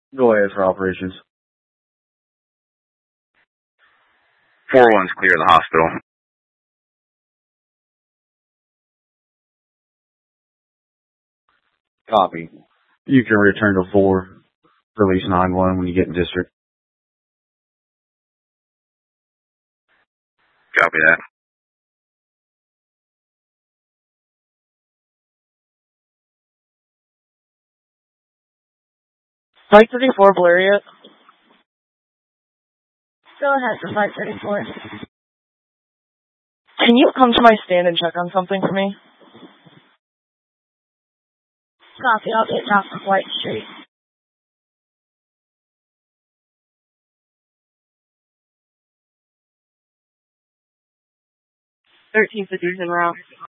Go ahead for operations. 4-1's clear of the hospital. Copy. You can return to 4. Release 9-1 when you get in district. Copy that. Flight 34, Blariot. Go ahead for Flight 34. Can you come to my stand and check on something for me? Copy, I'll get off of White Street. 1350's en route.